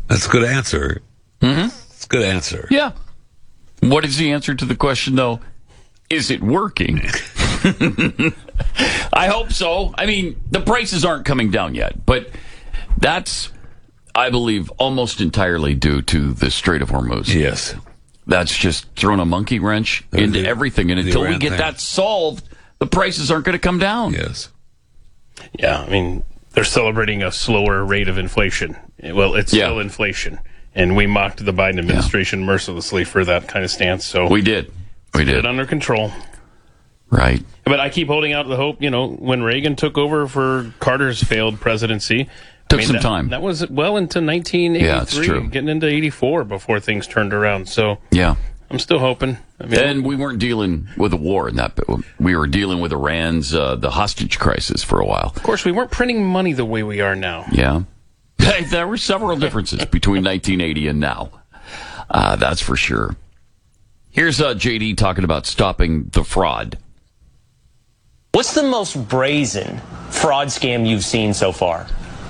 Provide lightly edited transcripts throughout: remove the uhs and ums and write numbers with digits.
That's a good answer. Mm-hmm. It's a good answer. Yeah. What is the answer to the question, though? Is it working? I hope so. I mean, the prices aren't coming down yet, but that's, I believe, almost entirely due to the Strait of Hormuz. Yes. That's just thrown a monkey wrench into everything, and until we get that solved, the prices aren't going to come down. Yes. Yeah, I mean, they're celebrating a slower rate of inflation. Well, it's still inflation. And we mocked the Biden administration mercilessly for that kind of stance. So we did. We did. Get it under control. Right. But I keep holding out the hope, when Reagan took over for Carter's failed presidency. Took some time. That was well into 1983, yeah, it's true. Getting into 84 before things turned around. So yeah, I'm still hoping. And we weren't dealing with a war in that. We were dealing with Iran's the hostage crisis for a while. Of course, we weren't printing money the way we are now. Yeah. There were several differences between 1980 and now. That's for sure. Here's JD talking about stopping the fraud. What's the most brazen fraud scam you've seen so far?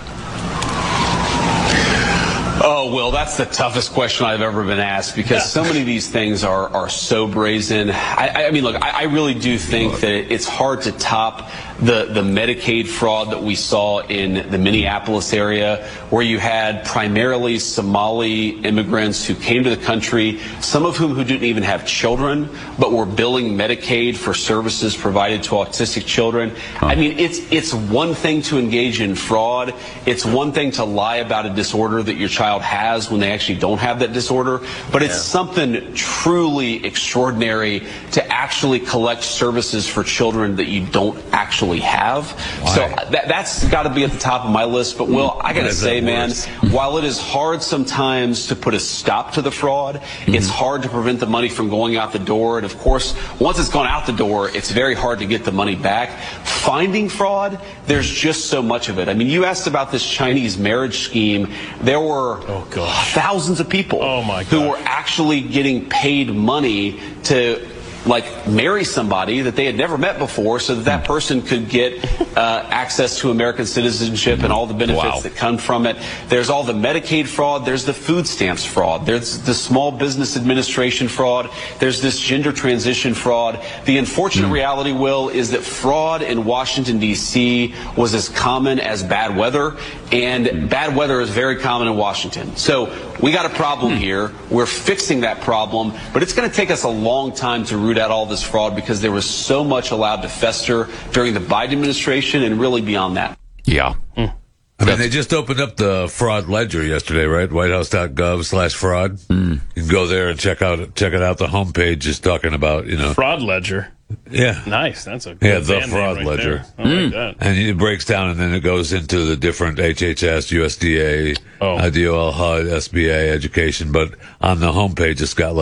Oh, Will, that's the toughest question I've ever been asked because so many of these things are so brazen. I mean, look, I really do think that it's hard to top the Medicaid fraud that we saw in the Minneapolis area, where you had primarily Somali immigrants who came to the country, some of whom who didn't even have children, but were billing Medicaid for services provided to autistic children. I mean, it's one thing to engage in fraud. It's one thing to lie about a disorder that your child has when they actually don't have that disorder, but it's something truly extraordinary to actually collect services for children that you don't actually have. Why? So that's got to be at the top of my list. But Will, I got to say, man, while it is hard sometimes to put a stop to the fraud, it's hard to prevent the money from going out the door. And of course, once it's gone out the door, it's very hard to get the money back. Finding fraud, there's just so much of it. I mean, you asked about this Chinese marriage scheme. There were thousands of people who were actually getting paid money to marry somebody that they had never met before so that person could get access to American citizenship and all the benefits that come from it. There's all the Medicaid fraud. There's the food stamps fraud. There's the Small Business Administration fraud. There's this gender transition fraud. The unfortunate reality, Will, is that fraud in Washington, D.C. was as common as bad weather, and bad weather is very common in Washington. So we got a problem here. We're fixing that problem, but it's going to take us a long time to root out all this fraud because there was so much allowed to fester during the Biden administration and really beyond that. Yeah. I mean, they just opened up the fraud ledger yesterday, right? WhiteHouse.gov/fraud. You can go there and check it out. The homepage is talking about, Fraud ledger. Yeah. Nice. That's a good the fraud ledger. I like that. And it breaks down and then it goes into the different HHS, USDA, DOL, HUD, SBA, education. But on the homepage, it's got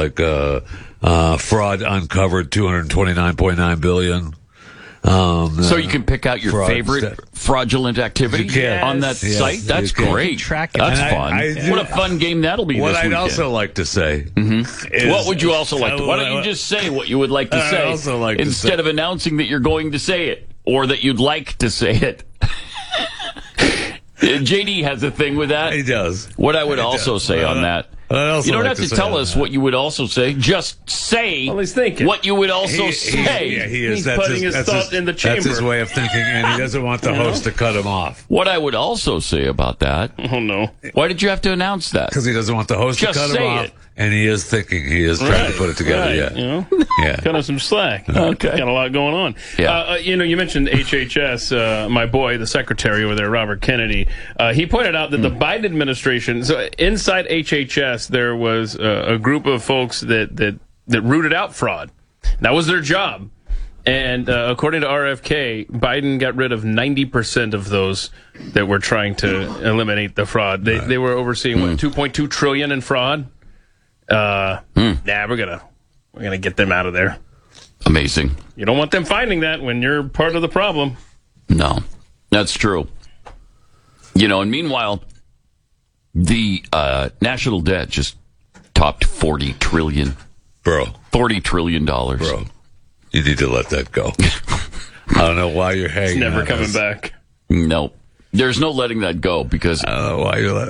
fraud uncovered, $229.9 billion. So you can pick out your favorite fraudulent activity on that site? That's great. That's fun. What a fun game that'll be what this weekend. I'd also like to say is... What would you also like to... Why don't you just say what you would like to say instead of announcing that you're going to say it or that you'd like to say it? JD has a thing with that. He does. What I would also say on that... You don't have to tell us what you would also say. Just say what you would also say. He's putting his thought in the chamber. That's his way of thinking, and he doesn't want the host to cut him off. What I would also say about that... Oh, no. Why did you have to announce that? Because he doesn't want the host to cut him off. And he is thinking. He is trying to put it together. Kind of some slack. Okay. Got a lot going on. Yeah. You mentioned HHS. My boy, the secretary over there, Robert Kennedy, he pointed out that the Biden administration, so inside HHS, there was a group of folks that rooted out fraud. That was their job. And according to RFK, Biden got rid of 90% of those that were trying to eliminate the fraud. They were overseeing, $2.2 trillion in fraud? We're gonna get them out of there. Amazing. You don't want them finding that when you're part of the problem. No, that's true. And meanwhile, the national debt just topped $40 trillion. Bro. $40 trillion. Bro, you need to let that go. I don't know why you're hanging. It's never coming back. No. There's no letting that go because... I don't know why you're letting